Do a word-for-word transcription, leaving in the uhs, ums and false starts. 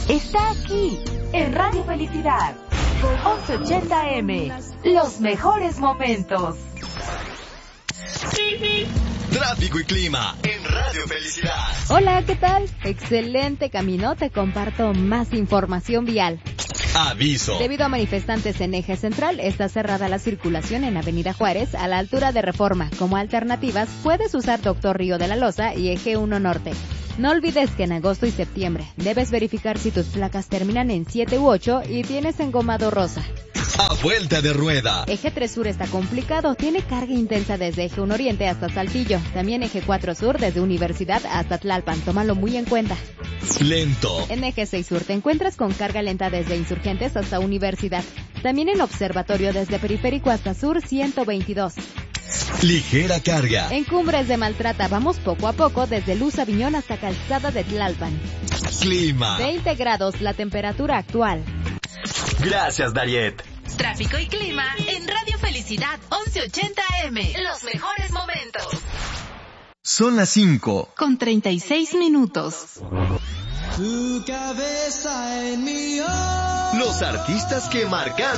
está aquí, en Radio Felicidad. once ochenta eme, los mejores momentos. Tráfico y clima en Radio Felicidad. Hola, ¿qué tal? Excelente camino, te comparto más información vial. Aviso. Debido a manifestantes en eje central, está cerrada la circulación en Avenida Juárez a la altura de Reforma. Como alternativas, puedes usar Doctor Río de la Loza y Eje uno Norte. No olvides que en agosto y septiembre debes verificar si tus placas terminan en siete u ocho y tienes engomado rosa. A vuelta de rueda. Eje tres Sur está complicado, tiene carga intensa desde Eje uno Oriente hasta Saltillo. También Eje cuatro Sur desde Universidad hasta Tlalpan, tómalo muy en cuenta. Lento. En Eje seis Sur te encuentras con carga lenta desde Insurgentes hasta Universidad. También en Observatorio desde Periférico hasta Sur ciento veintidós. Ligera carga. En Cumbres de Maltrata vamos poco a poco desde Luz Aviñón hasta Calzada de Tlalpan. Clima. veinte grados la temperatura actual. Gracias, Dariet. Tráfico y clima en Radio Felicidad once ochenta eme. Los mejores momentos. Son las cinco. Con treinta y seis minutos. Tu cabeza en mi ojo. Los artistas que marcaron